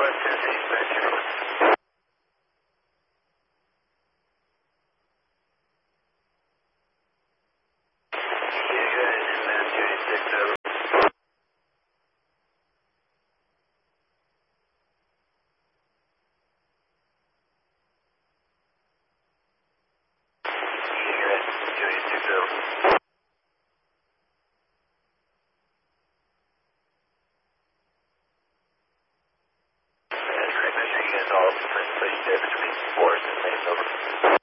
West Tennessee, Metro. Yeah, go ahead, inbound 286 over. Yeah, go ahead, 286 over. That's correct, make sure you guys all open the first place there between Forest and Mays over.